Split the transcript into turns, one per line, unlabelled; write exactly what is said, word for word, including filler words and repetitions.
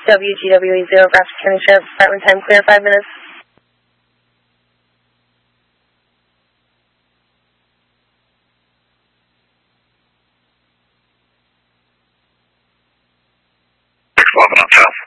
W G W E zero, Grafton County Sheriff's Department, time clear, five minutes.
six eleven on south.